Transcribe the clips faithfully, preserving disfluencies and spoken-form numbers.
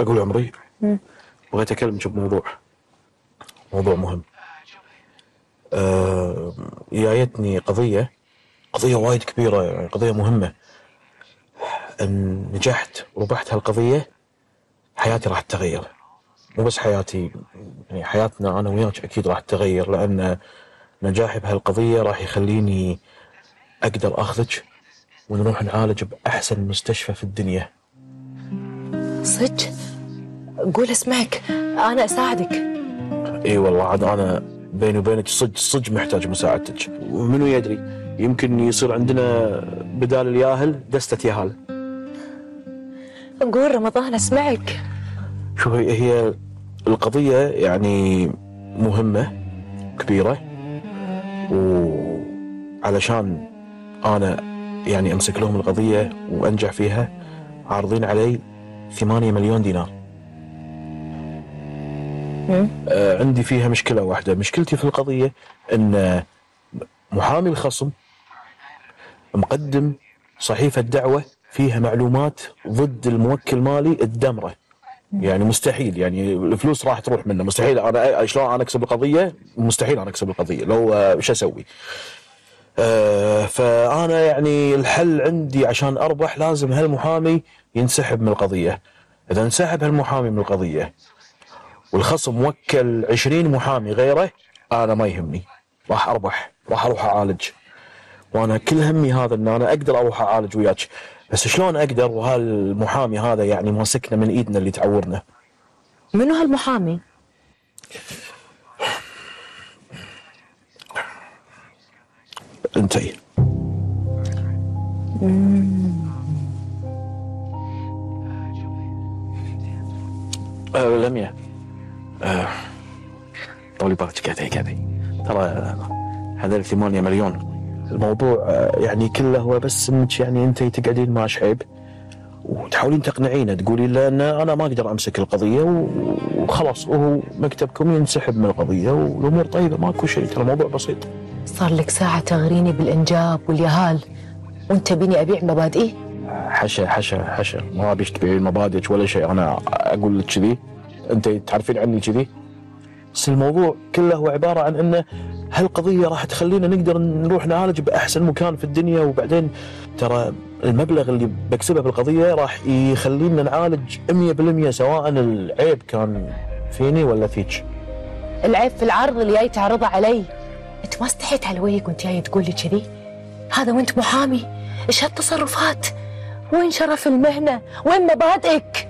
أقول عمري بغيت أكلمك بموضوع موضوع مهم. آه جايتني قضية قضية وايد كبيرة، يعني قضية مهمة. إن نجحت وربحت هالقضية حياتي راح تتغير، مو بس حياتي، يعني حياتنا أنا وياك أكيد راح تتغير، لأن نجاحي بهالقضية راح يخليني أقدر أخذك ونروح نعالج بأحسن مستشفى في الدنيا. صدق؟ قول اسمعك، أنا أساعدك. اي والله عاد انا بيني وبينك صدق صدق محتاج مساعدتك، ومنو يدري يمكن يصير عندنا بدال الياهل دستة ياهل. قول رمضان اسمعك. شو هي هي القضية؟ يعني مهمة كبيرة، وعلشان انا يعني امسك لهم القضية وانجح فيها عارضين علي ثمانية مليون دينار. آه عندي فيها مشكلة واحدة. مشكلتي في القضية ان محامي الخصم مقدم صحيفة دعوة فيها معلومات ضد الموكل مالي الدمرة. يعني مستحيل، يعني الفلوس راح تروح منه، مستحيل. انا شلون انا اكسب القضية؟ مستحيل انا اكسب القضية. لو ايش اسوي؟ آه فانا يعني الحل عندي عشان اربح لازم هالمحامي ينسحب من القضية. اذا انسحب هالمحامي من القضية والخصم موكل عشرين محامي غيره، انا ما يهمني، راح اربح، راح اروح اعالج. وانا كل همي هذا ان انا اقدر اروح اعالج وياك، بس شلون اقدر وهالمحامي هذا يعني ماسكنا من ايدنا اللي تعورنا؟ منو هالمحامي؟ انتي. أه لميا، أه طولي بالك كذي كذي، ترى هذول ثمانية مليون الموضوع أه يعني كله هو بس انك يعني انتي تقعدين مع شعيب وتحاولين تقنعينه، تقولي له ان انا ما اقدر امسك القضيه وخلاص، وهو مكتبكم ينسحب من القضيه والامور طيبه، ماكو شيء، ترى الموضوع بسيط. صار لك ساعة تغريني بالإنجاب واليهال وانت بيني أبيع مبادئي؟ حشا حشا حشا، ما ابيش تبيعين مبادئك ولا شيء، انا اقول لك كذي، انت تعرفين عني كذي. بس الموضوع كله هو عباره عن انه هالقضيه راح تخلينا نقدر نروح نعالج باحسن مكان في الدنيا، وبعدين ترى المبلغ اللي بكسبه بالقضيه راح يخلينا نعالج مية بالمية، سواء العيب كان فيني ولا فيك. العيب في العرض اللي جاي تعرضه علي. انت ما استحيت على وجهك وانت جاي تقول لي كذي؟ هذا وانت محامي، ايش هالتصرفات؟ وين شرف المهنه؟ وين مبادئك؟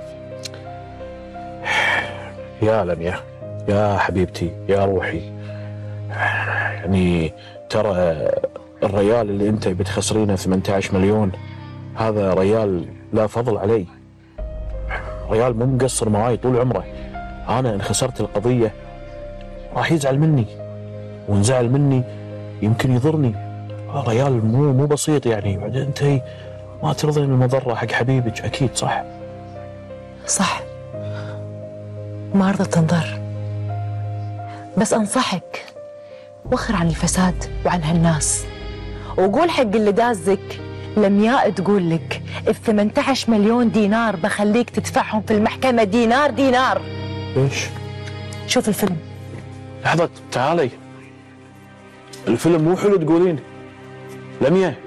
يا لميا، يا حبيبتي، يا روحي، يعني ترى الريال اللي انت بتخسرينه ثمانية عشر مليون هذا ريال لا فضل علي، ريال مو مقصر معاي طول عمره. انا ان خسرت القضيه راح يزعل مني، وان زعل مني يمكن يضرني. ريال مو مو بسيط يعني. بعدين انت ما ترضين المضره حق حبيبك اكيد، صح؟ صح، ما رضت تنضر، بس انصحك وخر عن الفساد وعن هالناس، وقول حق اللي دازك لمياء تقول لك ال ثمانية عشر مليون دينار بخليك تدفعهم في المحكمة دينار دينار. ايش؟ شوف الفيلم. لحظة، تعالي، الفيلم مو حلو تقولين لمياء؟